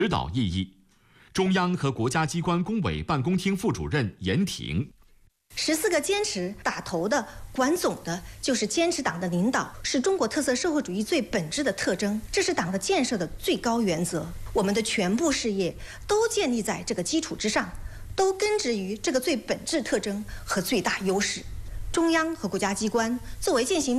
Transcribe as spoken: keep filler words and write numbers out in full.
指导意义。中央和国家机关工委办公厅副主任严挺。 十四个坚持打头的、管总的，就是坚持党的领导，是中国特色社会主义最本质的特征，这是党的建设的最高原则。我们的全部事业都建立在这个基础之上，都根植于这个最本质特征和最大优势。中央和国家机关作为践行